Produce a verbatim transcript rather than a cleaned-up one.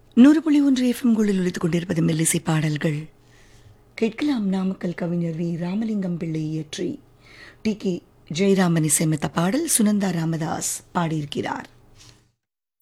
நூறு புள்ளி ஒன்று எஃப்எம் குளில் ஒலித்துக் கொண்டிருப்பது மெல்லிசை பாடல்கள். கேட்கலாம். நாமக்கல் கவிஞர் வி ராமலிங்கம் பிள்ளை இயற்றி டி கே ஜெயராமன் இசையமைத்த பாடல் சுனந்தா ராமதாஸ் பாடியிருக்கிறார்.